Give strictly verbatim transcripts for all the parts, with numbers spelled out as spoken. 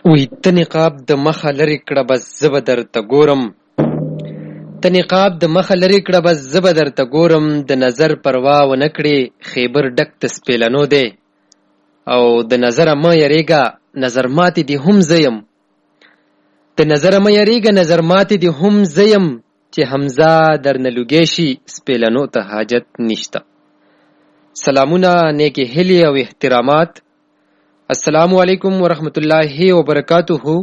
وی ته نقاب د مخه لرې کړه بس زه به درته ګورم، ته نقاب د مخه لرې کړه بس زه به درته ګورم، د نظر پروا ونه کړې خیبر ډک د سپېلنو دی، او د نظره مه یریږه نظر ماتې دې هم زه یم، د نظره مه یریږه نظر ماتې دې هم زه یم، چې حمزه درنه لوګی شي سپېلنو ته حاجت نشته. سلامونه، نیکې هیلې او احترامات. السلام علیکم ورحمت الله وبرکاتہ.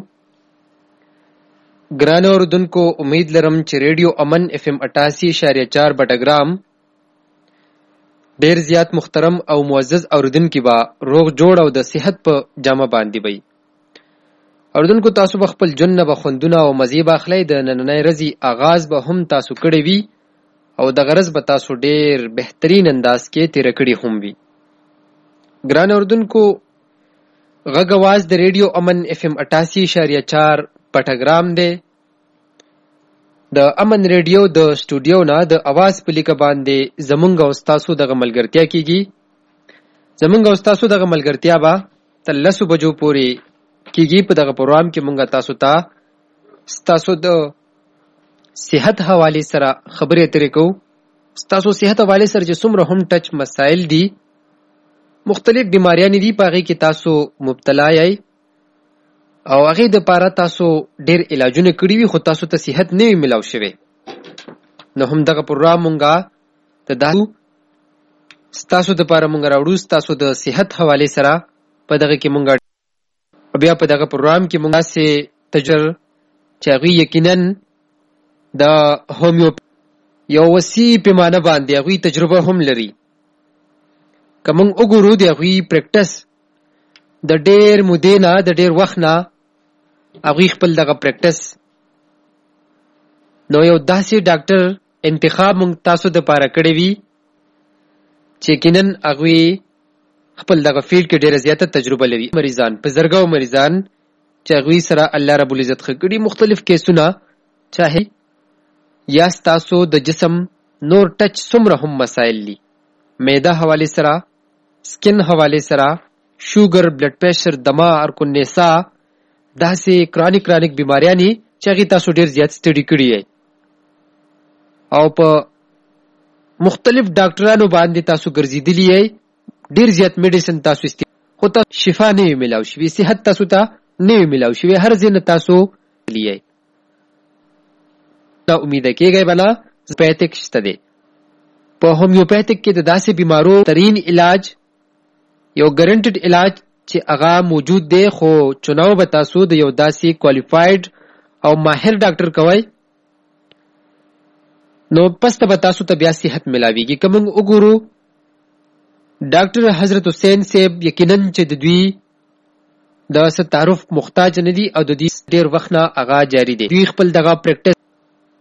ګران اوردونکو، امید لرم چې ریډیو امن اف ام اٹاسی اشاریه چار بټګرام ډیر زیات محترم او معزز اوردونکو با روغ جوړ او د صحت په جامه باندې وي. اوردونکو، تاسو به خپل جن به خوندونه او مزي به اخلي. د نننۍ ورځې آغاز به هم تاسو کړی وي او د غرض به تاسو ډیر بهترین انداز کې تیر کړی هم وي. ګران اوردونکو، غږ आवाज د ریډیو امن اف ام اٹاسی اشاریه چار پټګرام دی. د امن ریډیو د سټوډیو نه د आवाज په لیکه باندې زمونږ او تاسو دغه ملګرتیا کیږي. زمونږ او تاسو دغه ملګرتیا به تر لسو بجو پورې کیږي. په دغه پروګرام کې مونږ تاسو ته تاسو د صحت حواله سره خبرې اترې کوو. تاسو صحت حواله سره چې څومره هم ټچ مسائل دي، مختلف بیماریاں دي، پاغي کې تاسو مبتلا یای او هغه د پاره تاسو ډیر علاجونه کړی وي، خو تاسو ته صحت نه وي ملاو شوی. نو هم دغه پروګرام مونږه ته داسو تاسو د پاره مونږ راوړو تاسو د صحت حواله سره. په دغه کې مونږ بیا په دغه پروګرام کې مونږه سه تجر چاغي یقینا د هومیو یو وسی پیمانه باندې هغه تجربه هم لري. کوم وګورو دی هغه پریکټس د ډیر مودې نه د ډیر وخت نه هغه خپل دغه پریکټس نو یو داسې ډاکټر انتخاب مونږ تاسو د پاره کړی وي چې کینن هغه خپل دغه فیلډ کې ډیره زیاته تجربه لري. مریضان په زرګو مریضان چې هغه سره الله رب العزت خګړي مختلف کیسونه چاهي یا تاسو د جسم نور ټچ څومره هم مسائل دي، معده حواله سره، سکن حواله سره، شوګر، بلډ پریشر، دما، ارکو نسا، داسې کرونیک کرونیک بیماریاں دي چې هغه تاسو ډیر زیات سټډي کړی یې او په مختلف ډاکټرانو باندې تاسو ګرځیدلی یې، ډیر زیات میډیسن تاسو است خو تاسو شفا نه ملاو شي، صحت تاسو ته نه ملاو شي، هر ځین تاسو لیے دا امید کېږي بنا هومیوپیتک شته دي. په هومیوپیتک کې د داسې بیمارو ترین علاج یو ګارانټیډ علاج چې هغه موجود دی، خو چناو به تاسو د یو داسې کوالیفاید او ماهر ډاکټر کوي نو پس ته به تاسو ته بیا صحت ملاويږي. کوم وګورو ډاکټر حضرت حسین صاحب یقینا چې د دوی د ستعارف محتاج نه دي او د دې ډیر وخت نه هغه جاری دي. دوی خپل دغه پریکټس